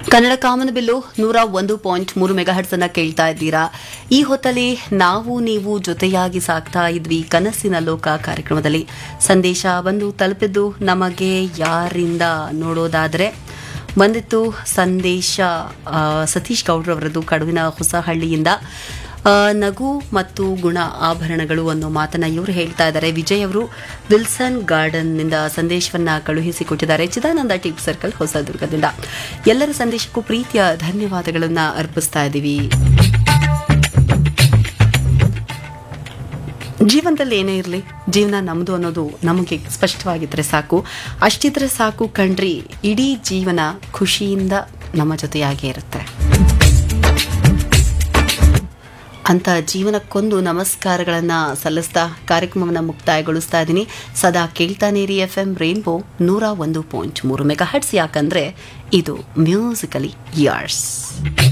ಕನ್ನಡ ಕಾಮನಬಿಲ್ಲು 101.3 megahertz ಅನ್ನ ಕೇಳ್ತಾ ಇದ್ದೀರಾ. ಈ ಹೊತ್ತಲ್ಲಿ ನಾವು ನೀವು ಜೊತೆಯಾಗಿ ಸಾಕ್ತಾ ಇದ್ವಿ ಕನಸಿನ ಲೋಕ ಕಾರ್ಯಕ್ರಮದಲ್ಲಿ. ಸಂದೇಶ ಬಂದು ತಲುಪಿದ್ದು ನಮಗೆ ಯಾರಿಂದ ನೋಡೋದಾದ್ರೆ ಬಂದಿತ್ತು ಸಂದೇಶ ಸತೀಶ್ ಗೌಡ್ರವರದ್ದು ಕಡುವಿನ ಹೊಸಹಳ್ಳಿಯಿಂದ. ನಗು ಮತ್ತು ಗುಣ ಆಭರಣಗಳು ಅನ್ನೋ ಮಾತನ್ನ ಇವರು ಹೇಳ್ತಾ ಇದ್ದಾರೆ. ವಿಜಯ್ ಅವರು ವಿಲ್ಸನ್ ಗಾರ್ಡನ್ ನಿಂದ ಸಂದೇಶವನ್ನ ಕಳುಹಿಸಿಕೊಟ್ಟಿದ್ದಾರೆ. Chidananda tip circle ಹೊಸದುರ್ಗದಿಂದ. ಎಲ್ಲರ ಸಂದೇಶಕ್ಕೂ ಪ್ರೀತಿಯ ಧನ್ಯವಾದಗಳನ್ನ ಅರ್ಪಿಸ್ತಾ ಇದ್ದೀವಿ. ಜೀವನದಲ್ಲಿ ಏನೇ ಇರಲಿ, ಜೀವನ ನಮ್ಮದು ಅನ್ನೋದು ನಮಗೆ ಸ್ಪಷ್ಟವಾಗಿದ್ರೆ ಸಾಕು. ಅಷ್ಟಿದ್ರೆ ಸಾಕು ಕಣ್ರಿ, ಇಡೀ ಜೀವನ ಖುಷಿಯಿಂದ ನಮ್ಮ ಜೊತೆಯಾಗೇ ಇರುತ್ತೆ ಅಂತ ಜೀವನಕ್ಕೊಂದು ನಮಸ್ಕಾರಗಳನ್ನ ಸಲ್ಲಿಸ್ತಾ ಕಾರ್ಯಕ್ರಮವನ್ನು ಮುಕ್ತಾಯಗೊಳಿಸ್ತಾ ಇದ್ದೀನಿ. ಸದಾ ಕೇಳ್ತಾನೇರಿ FM ರೇನ್ಬೋ 101.3 ಮೆಗಾಹರ್ಟ್ಸ್. ಯಾಕಂದ್ರೆ ಇದು ಮ್ಯೂಸಿಕಲಿ ಯಾರ್ಸ್.